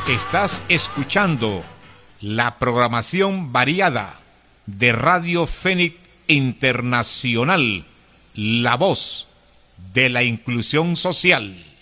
Estás escuchando la programación variada de Radio Fénix Internacional, la voz de la inclusión social.